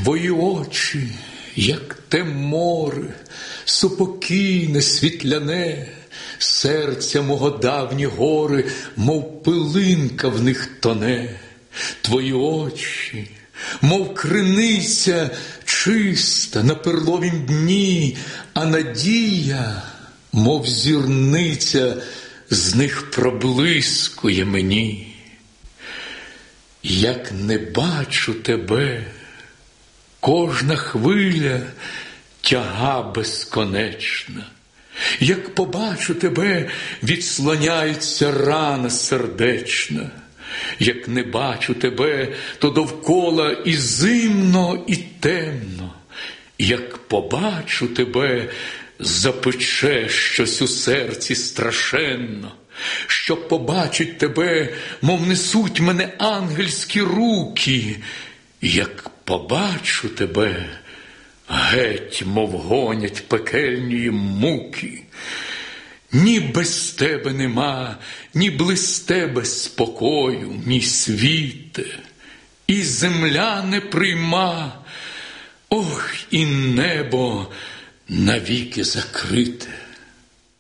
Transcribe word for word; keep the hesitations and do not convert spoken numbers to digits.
Твої очі, як те море, супокійне, світляне, серця мого давні гори, мов пилинка в них тоне. Твої очі, мов криниця чиста на перловім дні, а надія, мов зірниця, з них проблискує мені. Як не бачу тебе, кожна хвиля тяга безконечна. Як побачу тебе, відслоняється рана сердечна. Як не бачу тебе, то довкола і зимно, і темно. Як побачу тебе, запече щось у серці страшенно. Щоб побачить тебе, мов несуть мене ангельські руки. Як побачу тебе, геть, мов гонять пекельні муки. Ні без тебе нема, ні близь тебе спокою, мій світе, і земля не прийма, ох, і небо навіки закрите.